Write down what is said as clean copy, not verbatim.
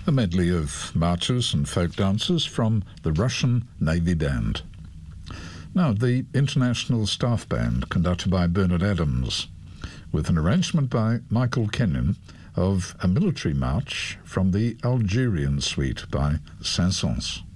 A medley of marches and folk dances from the Russian Navy Band. Now, the International Staff Band, conducted by Bernard Adams, with an arrangement by Michael Kenyon of a military march from the Algerian Suite by Saint-Saëns.